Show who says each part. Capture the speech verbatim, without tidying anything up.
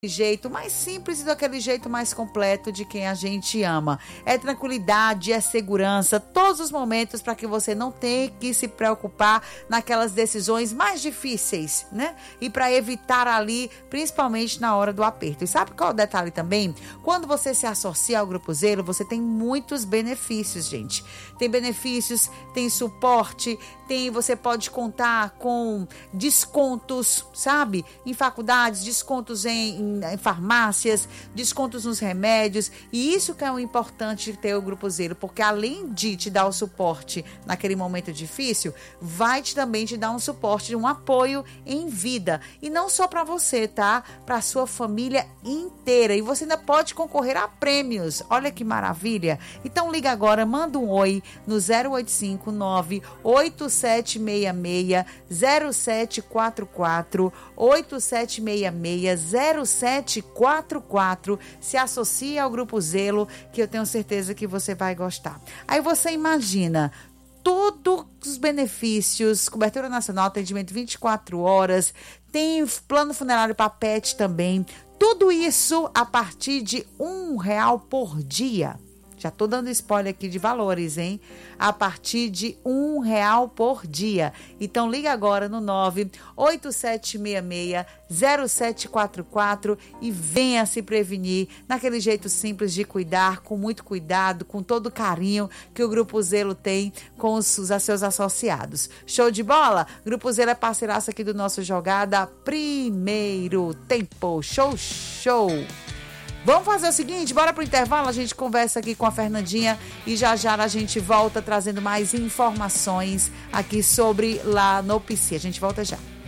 Speaker 1: jeito mais simples e daquele jeito mais completo de quem a gente ama. É tranquilidade, é segurança, todos os momentos para que você não tenha que se preocupar naquelas decisões mais difíceis, né? E para evitar ali, principalmente na hora do aperto. E sabe qual é o detalhe também? Quando você se associa ao Grupo Zelo, você tem muitos benefícios, gente. Tem benefícios, tem suporte, tem, você pode contar com descontos, sabe? Em faculdades, descontos em, em, em farmácias, descontos nos remédios. E isso que é o importante de ter o Grupo Zelo, porque além de te dar o suporte naquele momento difícil, vai te, também te dar um suporte, um apoio em vida. E não só para você, tá? Para a sua família inteira. E você ainda pode concorrer a prêmios. Olha que maravilha. Então liga agora, manda um oi no zero oito cinco nove oito sete seis seis zero sete quatro quatro, oito sete seis seis zero sete quatro quatro. Se associe ao Grupo Zelo, que eu tenho certeza que você vai gostar. Aí você imagina todos os benefícios, cobertura nacional, atendimento vinte e quatro horas, tem plano funerário para pet também. Tudo isso a partir de um real por dia. Já tô dando spoiler aqui de valores, hein? A partir de um real por dia. Então liga agora no nove oito sete seis seis zero sete quatro quatro e venha se prevenir naquele jeito simples de cuidar, com muito cuidado, com todo o carinho que o Grupo Zelo tem com os, os seus associados. Show de bola? Grupo Zelo é parceiraço aqui do nosso Jogada Primeiro Tempo. Show, show! Vamos fazer o seguinte, bora pro intervalo, a gente conversa aqui com a Fernandinha e já já a gente volta trazendo mais informações aqui sobre lá no P C. A gente volta já.